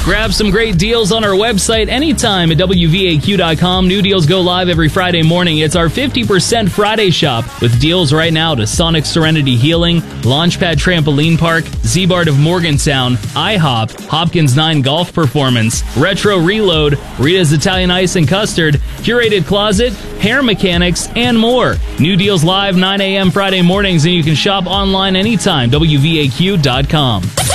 Grab some great deals on our website anytime at WVAQ.com. New deals go live every Friday morning. It's our 50% Friday shop with deals right now to Sonic Serenity Healing, Launchpad Trampoline Park, Z-Bart of Morgantown, IHOP, Hopkins 9 Golf Performance, Retro Reload, Rita's Italian Ice and Custard, Curated Closet, Hair Mechanics, and more. New deals live 9 a.m. Friday mornings, and you can shop online anytime. WVAQ.com.